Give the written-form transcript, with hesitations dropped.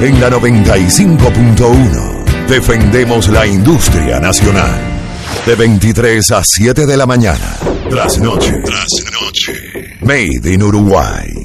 En la 95.1 defendemos la industria nacional. De 23 a 7 de la mañana. Trasnoche. Made in Uruguay.